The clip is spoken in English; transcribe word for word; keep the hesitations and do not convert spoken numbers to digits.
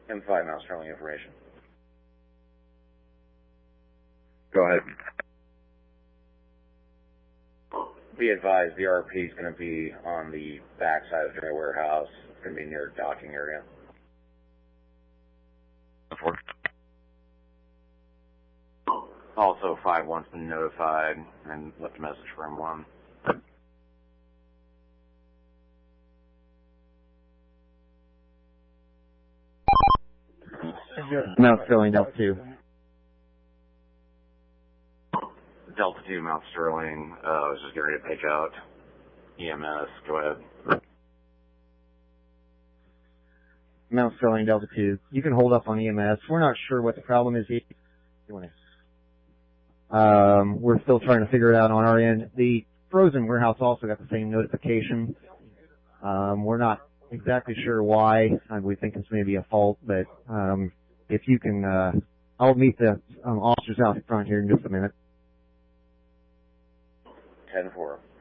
M five Mount Sterling information. Go ahead. Be advised, the R P is going to be on the back side of the dry warehouse. It's going to be near the docking area. Also, five one's been notified and left a message for M one. Mount Sterling, Delta two. Delta two, Mount Sterling. Uh, I was just getting ready to page out. E M S, go ahead. Mount Sterling, Delta two. You can hold up on E M S. We're not sure what the problem is here. Um, we're still trying to figure it out on our end. The frozen warehouse also got the same notification. Um, we're not exactly sure why. Uh, we think it's maybe a fault, but um, if you can, uh, I'll meet the um, officers out front here in just a minute. ten four.